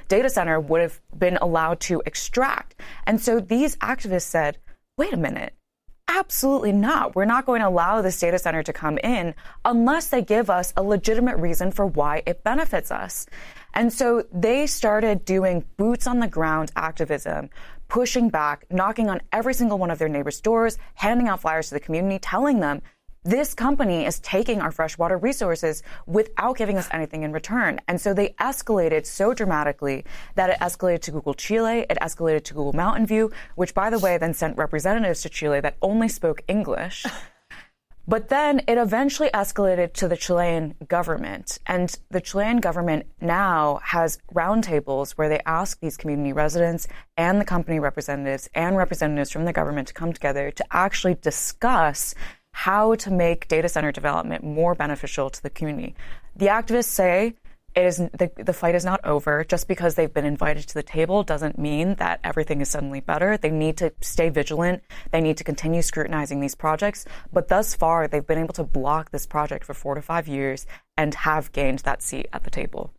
data center would have been allowed to extract. And so these activists said, wait a minute, absolutely not. We're not going to allow this data center to come in unless they give us a legitimate reason for why it benefits us. And so they started doing boots on the ground activism, pushing back, knocking on every single one of their neighbors' doors, handing out flyers to the community, telling them, this company is taking our freshwater resources without giving us anything in return. And so they escalated so dramatically that it escalated to Google Chile, it escalated to Google Mountain View, which, by the way, then sent representatives to Chile that only spoke English. But then it eventually escalated to the Chilean government. And the Chilean government now has roundtables where they ask these community residents and the company representatives and representatives from the government to come together to actually discuss how to make data center development more beneficial to the community. The activists say the fight is not over. Just because they've been invited to the table doesn't mean that everything is suddenly better. They need to stay vigilant. They need to continue scrutinizing these projects. But thus far, they've been able to block this project for 4 to 5 years and have gained that seat at the table.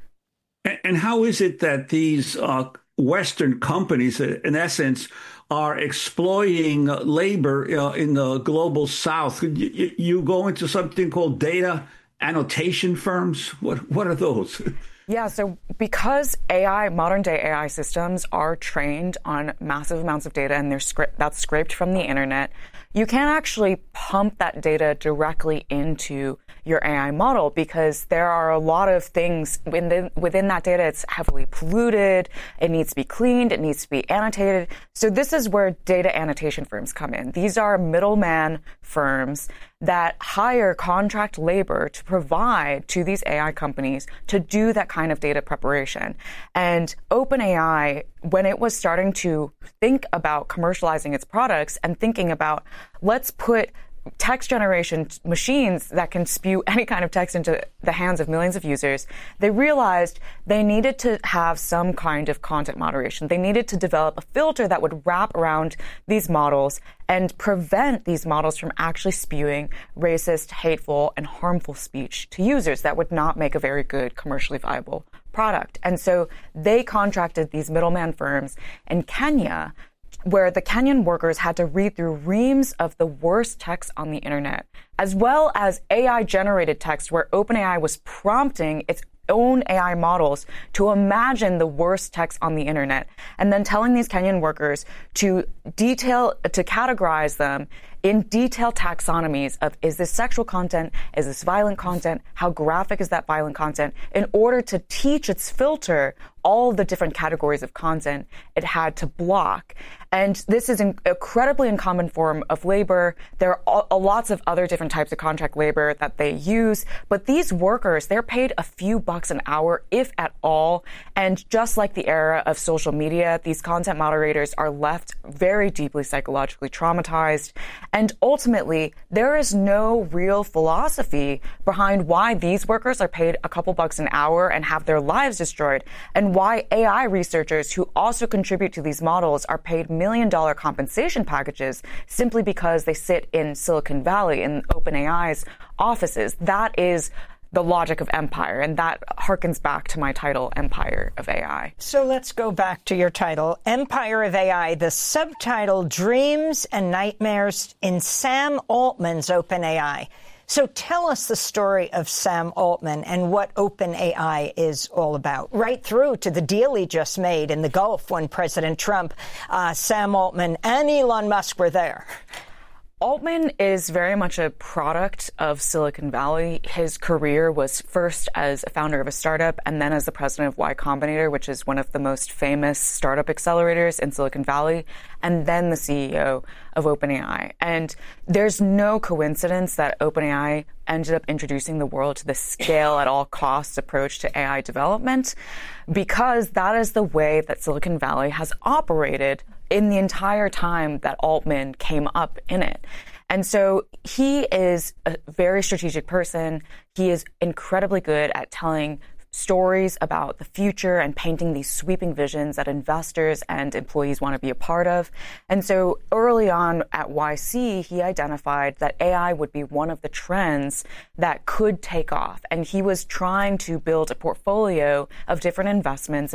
And how is it that these Western companies, in essence, are exploiting labor in the global South? You go into something called data annotation firms. What are those? Yeah, so because modern day AI systems are trained on massive amounts of data and that's scraped from the internet, you can't actually pump that data directly into your AI model because there are a lot of things within that data. It's heavily polluted. It needs to be cleaned. It needs to be annotated. So this is where data annotation firms come in. These are middleman firms that hire contract labor to provide to these AI companies to do that kind of data preparation. And OpenAI, when it was starting to think about commercializing its products and thinking about, let's put text generation machines that can spew any kind of text into the hands of millions of users, they realized they needed to have some kind of content moderation. They needed to develop a filter that would wrap around these models and prevent these models from actually spewing racist, hateful, and harmful speech to users that would not make a very good commercially viable product. And so they contracted these middleman firms in Kenya, where the Kenyan workers had to read through reams of the worst text on the internet, as well as AI-generated text where OpenAI was prompting its own AI models to imagine the worst text on the internet, and then telling these Kenyan workers to categorize them in detailed taxonomies of, is this sexual content? Is this violent content? How graphic is that violent content? In order to teach its filter all the different categories of content it had to block. And this is an incredibly uncommon form of labor. There are lots of other different types of contract labor that they use. But these workers, they're paid a few bucks an hour, if at all. And just like the era of social media, these content moderators are left very deeply psychologically traumatized. And ultimately, there is no real philosophy behind why these workers are paid a couple bucks an hour and have their lives destroyed, and why AI researchers who also contribute to these models are paid $1 million compensation packages simply because they sit in Silicon Valley in OpenAI's offices. That is the logic of empire, and that harkens back to my title, Empire of AI. So let's go back to your title, Empire of AI, the subtitle, Dreams and Nightmares in Sam Altman's OpenAI. So tell us the story of Sam Altman and what OpenAI is all about, right through to the deal he just made in the Gulf when President Trump, Sam Altman, and Elon Musk were there. Altman is very much a product of Silicon Valley. His career was first as a founder of a startup and then as the president of Y Combinator, which is one of the most famous startup accelerators in Silicon Valley, and then the CEO of OpenAI. And there's no coincidence that OpenAI ended up introducing the world to the scale at all costs approach to AI development, because that is the way that Silicon Valley has operated in the entire time that Altman came up in it. And so he is a very strategic person. He is incredibly good at telling stories about the future and painting these sweeping visions that investors and employees want to be a part of. And so early on at YC, he identified that AI would be one of the trends that could take off. And he was trying to build a portfolio of different investments